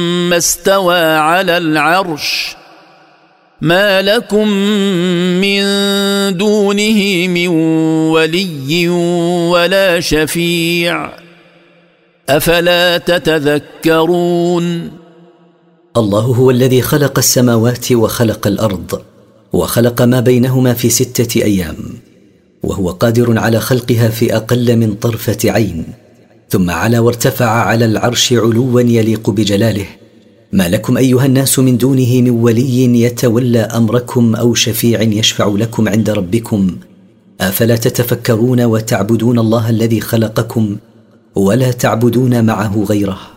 ثم استوى على العرش ما لكم من دونه من ولي ولا شفيع أفلا تتذكرون. الله هو الذي خلق السماوات وخلق الأرض وخلق ما بينهما في 6 أيام، وهو قادر على خلقها في أقل من طرفة عين، ثم علا وارتفع على العرش علوا يليق بجلاله. ما لكم أيها الناس من دونه من ولي يتولى أمركم أو شفيع يشفع لكم عند ربكم، أفلا تتفكرون وتعبدون الله الذي خلقكم ولا تعبدون معه غيره؟